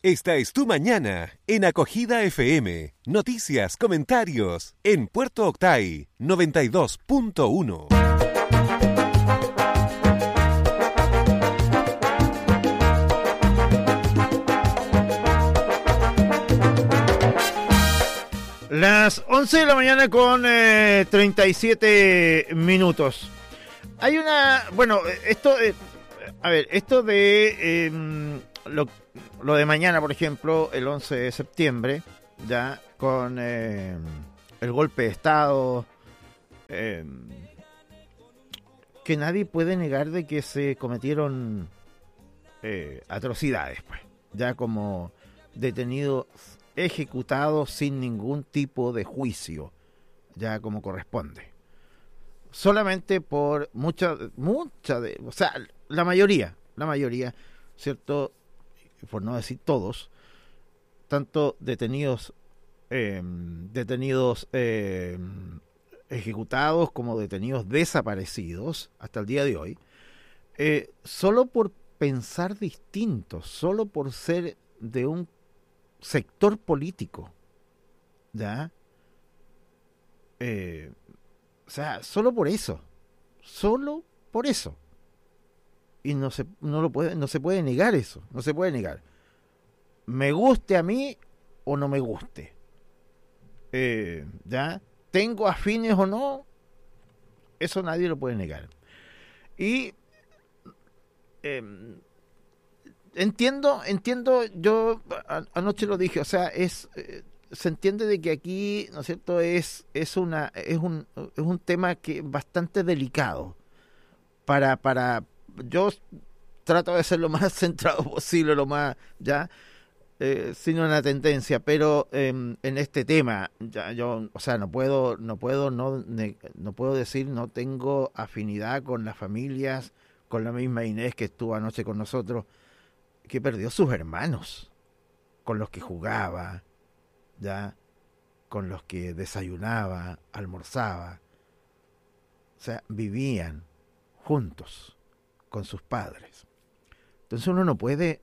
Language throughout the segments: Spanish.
Esta es tu mañana en Acogida FM. Noticias, comentarios en Puerto Octay 92.1. Las 11 de la mañana con 37 minutos. Hay una... Bueno, esto... esto de... lo de mañana, por ejemplo, el 11 de septiembre, ya con el golpe de Estado, que nadie puede negar de que se cometieron atrocidades, pues, ya como detenidos ejecutados sin ningún tipo de juicio, ya como corresponde. Solamente por o sea, la mayoría, ¿cierto? Por no decir todos, tanto detenidos ejecutados como detenidos desaparecidos hasta el día de hoy, solo por pensar distintos, solo por ser de un sector político, ¿ya? O sea, solo por eso, y no se puede negar eso, no se puede negar, me guste a mí o no me guste, ¿ya? Tengo afines o no, eso nadie lo puede negar. Y entiendo, yo anoche lo dije, o sea, se entiende de que aquí, ¿no es cierto?, es un tema que bastante delicado para yo trato de ser lo más centrado posible, lo más, ya, sin una tendencia, pero en este tema, ya, yo, o sea, no puedo decir no tengo afinidad con las familias, con la misma Inés que estuvo anoche con nosotros, que perdió sus hermanos, con los que jugaba, ya, con los que desayunaba, almorzaba, o sea, vivían juntos con sus padres. Entonces uno no puede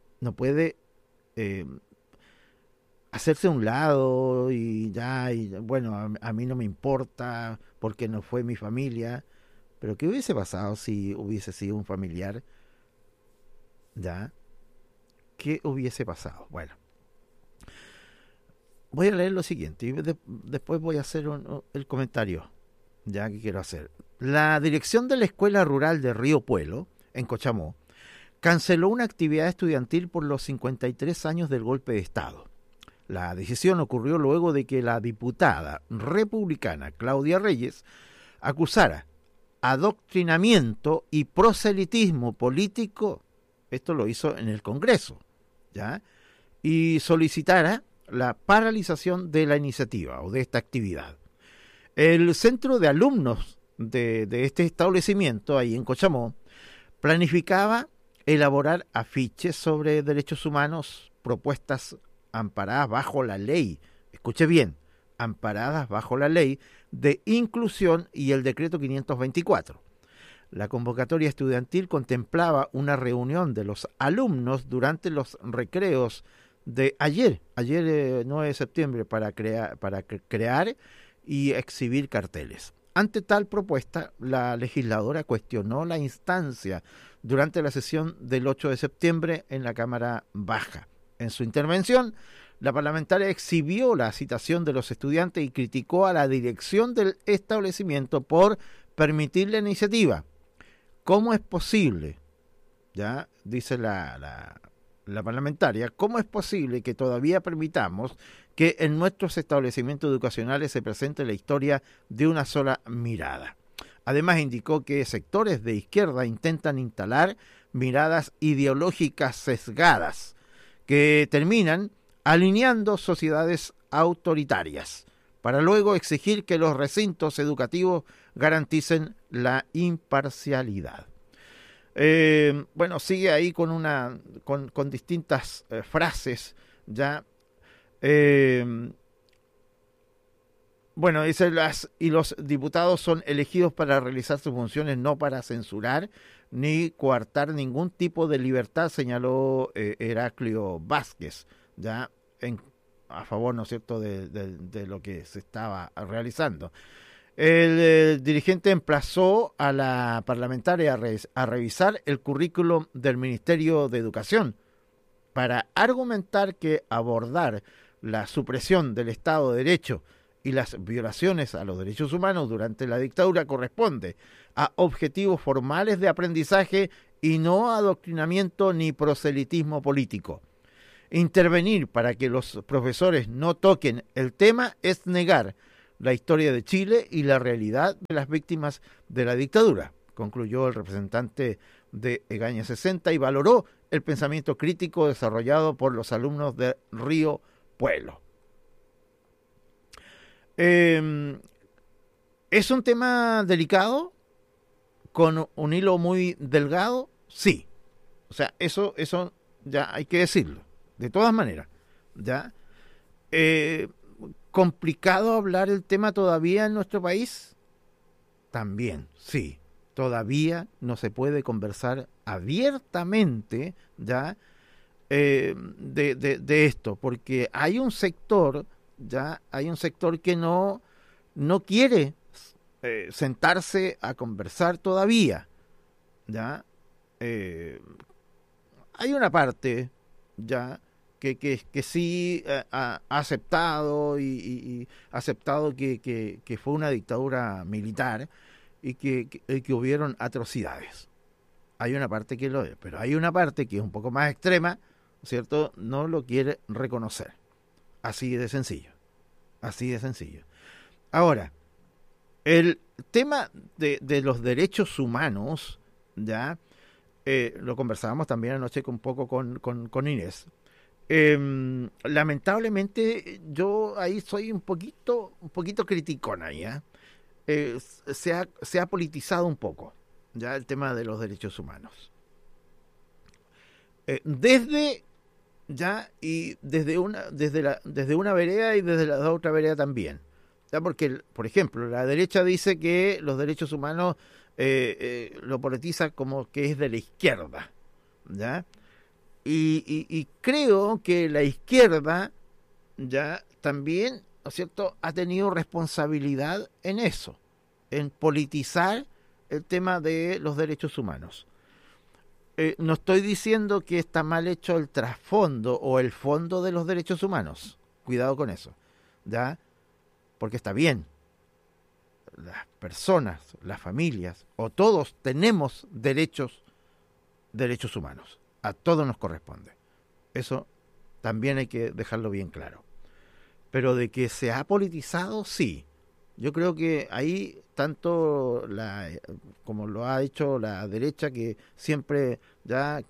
hacerse a un lado y bueno, a mí no me importa porque no fue mi familia, pero ¿qué hubiese pasado si hubiese sido un familiar? ¿Ya? ¿Qué hubiese pasado? Bueno, voy a leer lo siguiente y después voy a hacer el comentario ya que quiero hacer. La dirección de la Escuela Rural de Río Puelo, en Cochamó, canceló una actividad estudiantil por los 53 años del golpe de Estado. La decisión ocurrió luego de que la diputada republicana Claudia Reyes acusara adoctrinamiento y proselitismo político, esto lo hizo en el Congreso, ¿ya? Y solicitara la paralización de la iniciativa o de esta actividad. El centro de alumnos de este establecimiento, ahí en Cochamó, planificaba elaborar afiches sobre derechos humanos, propuestas amparadas bajo la ley, escuche bien, amparadas bajo la ley de inclusión y el decreto 524. La convocatoria estudiantil contemplaba una reunión de los alumnos durante los recreos de ayer 9 de septiembre, para crear y exhibir carteles. Ante tal propuesta, la legisladora cuestionó la instancia durante la sesión del 8 de septiembre en la Cámara Baja. En su intervención, la parlamentaria exhibió la citación de los estudiantes y criticó a la dirección del establecimiento por permitir la iniciativa. ¿Cómo es posible? Ya dice la parlamentaria, ¿cómo es posible que todavía permitamos que en nuestros establecimientos educacionales se presente la historia de una sola mirada? Además, indicó que sectores de izquierda intentan instalar miradas ideológicas sesgadas que terminan alineando sociedades autoritarias para luego exigir que los recintos educativos garanticen la imparcialidad. Bueno, sigue ahí con distintas frases ya. Bueno, dice, los diputados son elegidos para realizar sus funciones, no para censurar, ni coartar ningún tipo de libertad, señaló Heraclio Vázquez, ya a favor, ¿no es cierto?, de lo que se estaba realizando. El dirigente emplazó a la parlamentaria a revisar el currículum del Ministerio de Educación para argumentar que abordar la supresión del Estado de Derecho y las violaciones a los derechos humanos durante la dictadura corresponde a objetivos formales de aprendizaje y no a adoctrinamiento ni proselitismo político. Intervenir para que los profesores no toquen el tema es negar la historia de Chile y la realidad de las víctimas de la dictadura, concluyó el representante de Egaña 60 y valoró el pensamiento crítico desarrollado por los alumnos de Río Pueblo. ¿Es un tema delicado? ¿Con un hilo muy delgado? Sí. O sea, eso ya hay que decirlo. De todas maneras, ¿ya? ¿Complicado hablar el tema todavía en nuestro país? También, sí. Todavía no se puede conversar abiertamente, ¿ya? De esto, porque hay un sector, ya, hay un sector que no quiere sentarse a conversar todavía, ¿ya? Hay una parte, ya, que sí ha aceptado y aceptado que fue una dictadura militar y que hubieron atrocidades. Hay una parte que lo es, pero hay una parte que es un poco más extrema, ¿cierto? No lo quiere reconocer. Así de sencillo. Así de sencillo. Ahora, el tema de los derechos humanos, ya lo conversábamos también anoche un poco con Inés. Lamentablemente yo ahí soy un poquito criticón ahí, se ha politizado un poco ya el tema de los derechos humanos, desde una vereda y desde la otra vereda también, ¿ya? Porque por ejemplo la derecha dice que los derechos humanos lo politiza como que es de la izquierda, ¿ya? Y creo que la izquierda ya también, ¿no es cierto?, ha tenido responsabilidad en eso, en politizar el tema de los derechos humanos. No estoy diciendo que está mal hecho el trasfondo o el fondo de los derechos humanos. Cuidado con eso, ¿ya? Porque está bien. Las personas, las familias, o todos tenemos derechos humanos. A todos nos corresponde. Eso también hay que dejarlo bien claro. Pero de que se ha politizado, sí. Yo creo que ahí, tanto como lo ha hecho la derecha, que siempre ya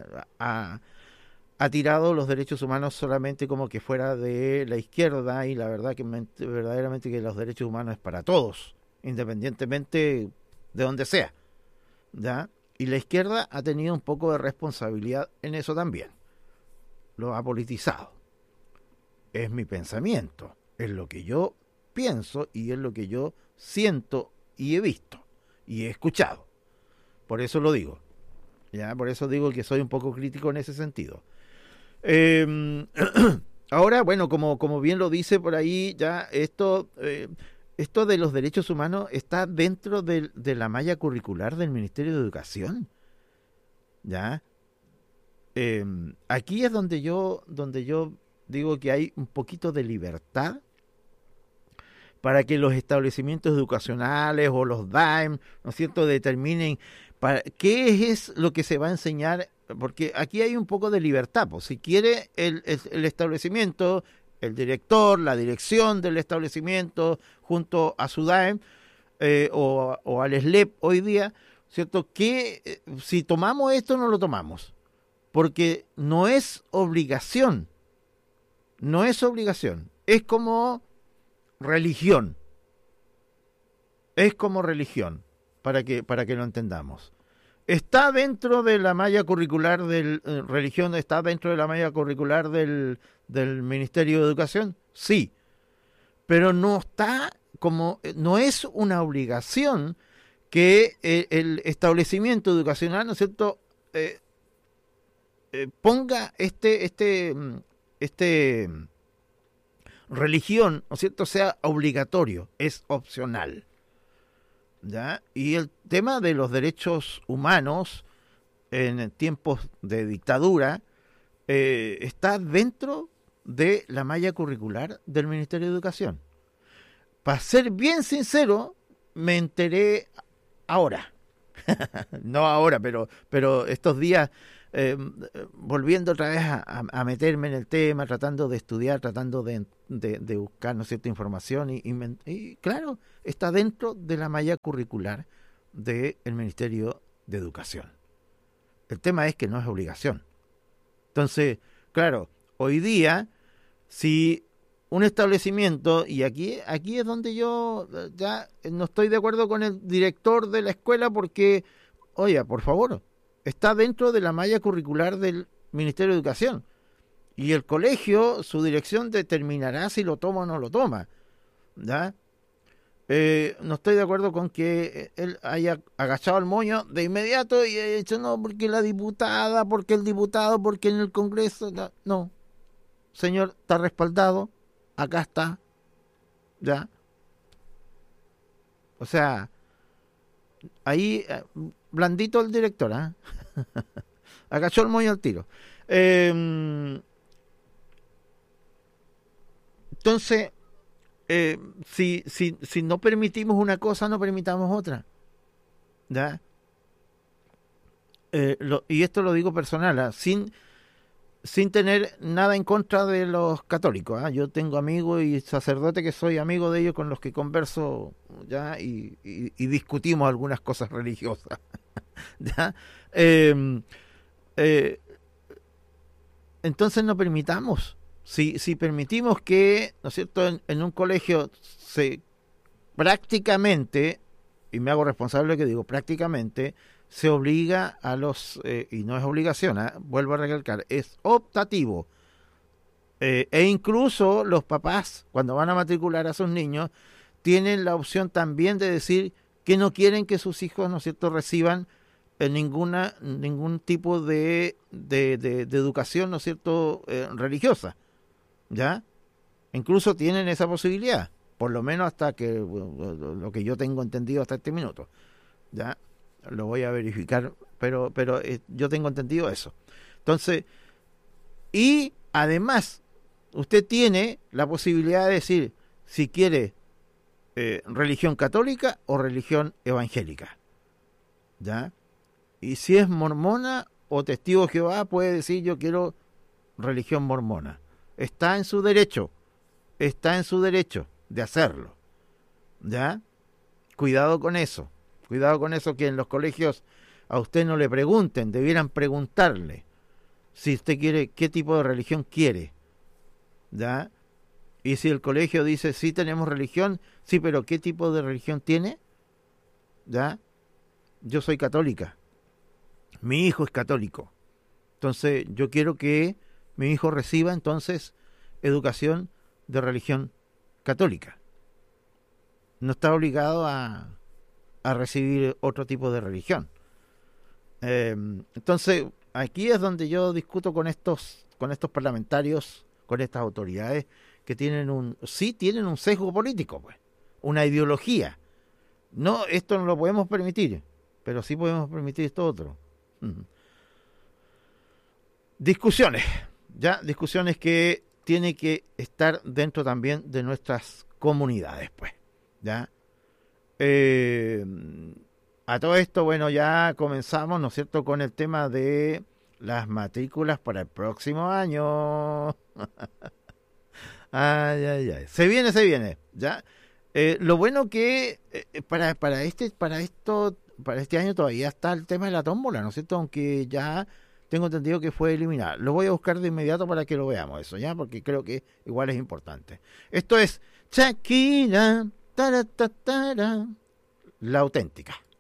ha tirado los derechos humanos solamente como que fuera de la izquierda, y la verdad que verdaderamente que los derechos humanos es para todos, independientemente de donde sea, ¿ya? Y la izquierda ha tenido un poco de responsabilidad en eso también. Lo ha politizado. Es mi pensamiento, es lo que yo pienso y es lo que yo siento y he visto y he escuchado. Por eso lo digo. Ya, por eso digo que soy un poco crítico en ese sentido. Ahora, bueno, como bien lo dice por ahí, ya esto de los derechos humanos está dentro de la malla curricular del Ministerio de Educación. ¿Ya? Aquí es donde yo digo que hay un poquito de libertad para que los establecimientos educacionales o los DAEM, ¿no es cierto?, determinen qué es lo que se va a enseñar, porque aquí hay un poco de libertad. Pues, si quiere el establecimiento, el director, la dirección del establecimiento, junto a su DAEM o al SLEP hoy día, ¿cierto?, que si tomamos esto no lo tomamos, porque no es obligación, es como religión, para que lo entendamos. Está dentro de la malla curricular religión, está dentro de la malla curricular del Ministerio de Educación, sí, pero no es una obligación que el establecimiento educacional, ¿no es cierto?, ponga religión, ¿no es cierto?, sea obligatorio, es opcional, ¿ya? Y el tema de los derechos humanos en tiempos de dictadura está dentro de la malla curricular del Ministerio de Educación. Para ser bien sincero, me enteré ahora, no ahora, pero estos días, volviendo otra vez a meterme en el tema, tratando de estudiar, tratando de buscar, ¿no es cierto?, información, y claro, está dentro de la malla curricular del Ministerio de Educación. El tema es que no es obligación. Entonces, claro, hoy día, si un establecimiento, y aquí es donde yo ya no estoy de acuerdo con el director de la escuela, porque, oye, por favor, está dentro de la malla curricular del Ministerio de Educación, y el colegio, su dirección determinará si lo toma o no lo toma, ¿ya? No estoy de acuerdo con que él haya agachado el moño de inmediato y haya dicho, no, porque la diputada, porque el diputado, porque en el Congreso, no, señor, está respaldado, acá está, ¿ya? O sea, ahí, blandito el director, ¿eh? Agachó el moño al tiro. Entonces, si no permitimos una cosa, no permitamos otra, ¿ya? Y esto lo digo personal, ¿eh? Sin tener nada en contra de los católicos, ¿eh? Yo tengo amigos y sacerdotes que soy amigo de ellos, con los que converso, ¿ya? Y discutimos algunas cosas religiosas, ¿ya? Entonces no permitamos. Si permitimos que, ¿no es cierto?, en un colegio se prácticamente, y me hago responsable de lo que digo, prácticamente se obliga a los, y no es obligación, vuelvo a recalcar, es optativo, e incluso los papás, cuando van a matricular a sus niños, tienen la opción también de decir que no quieren que sus hijos, ¿no es cierto?, reciban ningún tipo de educación, ¿no es cierto?, religiosa, ¿ya? Incluso tienen esa posibilidad, por lo menos hasta que, lo que yo tengo entendido hasta este minuto, ¿ya? Lo voy a verificar, pero yo tengo entendido eso. Entonces, y además, usted tiene la posibilidad de decir si quiere religión católica o religión evangélica, ¿ya? Y si es mormona o testigo de Jehová, puede decir yo quiero religión mormona. Está en su derecho de hacerlo, ¿ya? Cuidado con eso que en los colegios a usted no le pregunten, debieran preguntarle si usted quiere, qué tipo de religión quiere, ¿ya? Y si el colegio dice, sí tenemos religión, sí, pero ¿qué tipo de religión tiene? ¿Ya? Yo soy católica, mi hijo es católico, entonces yo quiero que mi hijo reciba entonces educación de religión católica. No está obligado a recibir otro tipo de religión. Entonces, aquí es donde yo discuto con estos parlamentarios, con estas autoridades que tienen un sesgo político, pues, una ideología. No, esto no lo podemos permitir, pero sí podemos permitir esto otro. Discusiones que tienen que estar dentro también de nuestras comunidades, pues, ¿ya? A todo esto, bueno, ya comenzamos, ¿no es cierto?, con el tema de las matrículas para el próximo año. Ay. Se viene, ¿ya? Lo bueno que para este año todavía está el tema de la tómbola, ¿no es cierto?, aunque ya tengo entendido que fue eliminada. Lo voy a buscar de inmediato para que lo veamos eso, ¿ya? Porque creo que igual es importante. Esto es Shakira, la auténtica.